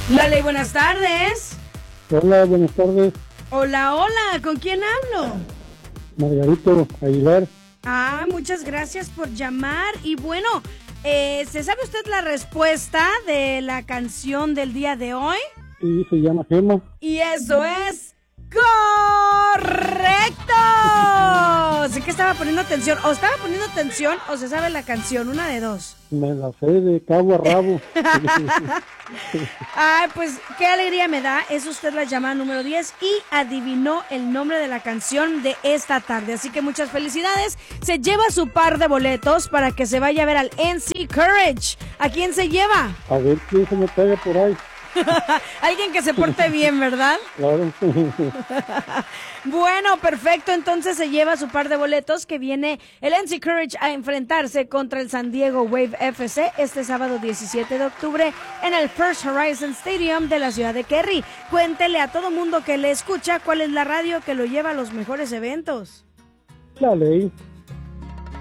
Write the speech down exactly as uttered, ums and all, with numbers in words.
Lale, buenas tardes. Hola, buenas tardes. Hola, hola, ¿con quién hablo? Margarito Aguilar. Ah, muchas gracias por llamar. Y bueno, eh, ¿se sabe usted la respuesta de la canción del día de hoy? Sí, se llama Gema. Y eso es correcto. Sé que estaba poniendo atención, o estaba poniendo atención o se sabe la canción, una de dos. Me la sé de cabo a rabo. Ay, pues qué alegría me da. Es usted la llamada número diez y adivinó el nombre de la canción de esta tarde. Así que muchas felicidades. Se lleva su par de boletos para que se vaya a ver al N C Courage. ¿A quién se lleva? A ver quién se me pega por ahí. Alguien que se porte bien, ¿verdad? Claro. Bueno, perfecto. Entonces se lleva su par de boletos que viene el N C Courage a enfrentarse contra el San Diego Wave F C este sábado diecisiete de octubre en el First Horizon Stadium de la ciudad de Cary. Cuéntele a todo mundo que le escucha cuál es la radio que lo lleva a los mejores eventos. La ley.